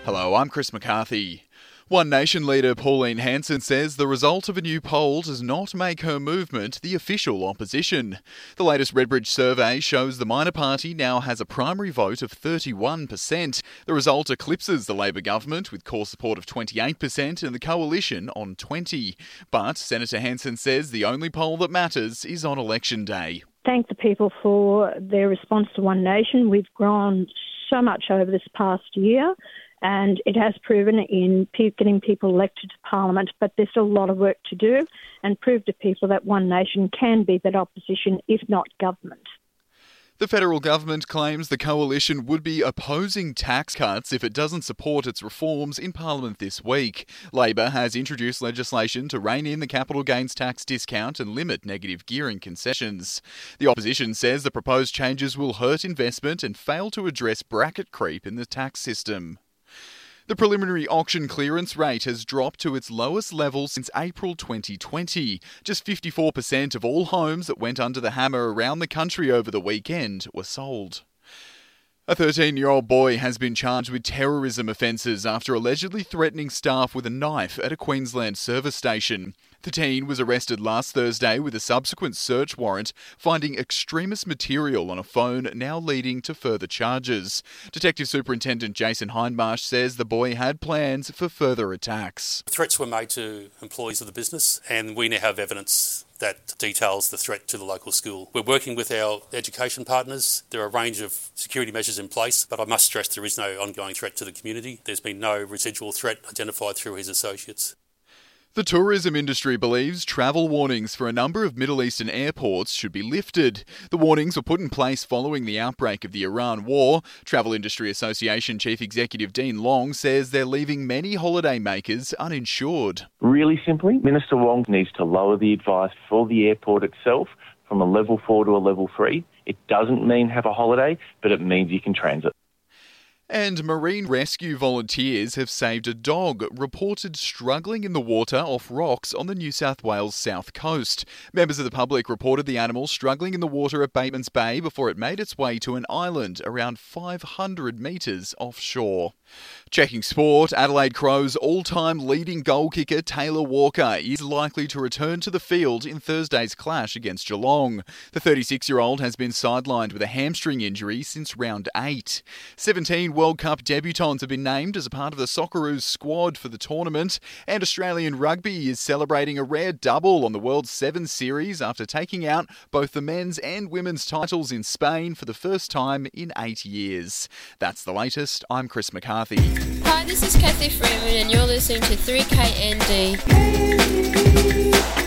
Hello, I'm Chris McCarthy. One Nation leader Pauline Hanson says the result of a new poll does not make her movement the official opposition. The latest Redbridge survey shows the minor party now has a primary vote of 31%. The result eclipses the Labor government with core support of 28% and the coalition on 20%. But Senator Hanson says the only poll that matters is on election day. Thank the people for their response to One Nation. We've grown so much over this past year, and it has proven in getting people elected to Parliament, but there's still a lot of work to do and prove to people that One Nation can be that opposition, if not government. The federal government claims the coalition would be opposing tax cuts if it doesn't support its reforms in Parliament this week. Labor has introduced legislation to rein in the capital gains tax discount and limit negative gearing concessions. The opposition says the proposed changes will hurt investment and fail to address bracket creep in the tax system. The preliminary auction clearance rate has dropped to its lowest level since April 2020. Just 54% of all homes that went under the hammer around the country over the weekend were sold. A 13-year-old boy has been charged with terrorism offences after allegedly threatening staff with a knife at a Queensland service station. The teen was arrested last Thursday with a subsequent search warrant, finding extremist material on a phone, now leading to further charges. Detective Superintendent Jason Hindmarsh says the boy had plans for further attacks. Threats were made to employees of the business, and we now have evidence that details the threat to the local school. We're working with our education partners. There are a range of security measures in place, but I must stress there is no ongoing threat to the community. There's been no residual threat identified through his associates. The tourism industry believes travel warnings for a number of Middle Eastern airports should be lifted. The warnings were put in place following the outbreak of the Iran war. Travel Industry Association Chief Executive Dean Long says they're leaving many holiday makers uninsured. Really simply, Minister Wong needs to lower the advice for the airport itself from a level 4 to a level 3. It doesn't mean have a holiday, but it means you can transit. And marine rescue volunteers have saved a dog reported struggling in the water off rocks on the New South Wales south coast. Members of the public reported the animal struggling in the water at Batemans Bay before it made its way to an island around 500 metres offshore. Checking sport, Adelaide Crows all-time leading goal kicker Taylor Walker is likely to return to the field in Thursday's clash against Geelong. The 36-year-old has been sidelined with a hamstring injury since round 8. 17 World Cup debutants have been named as a part of the Socceroos squad for the tournament, and Australian rugby is celebrating a rare double on the World 7 series after taking out both the men's and women's titles in Spain for the first time in 8 years. That's the latest. I'm Chris McCarthy. Hi, this is Kathy Freeman and you're listening to 3KND.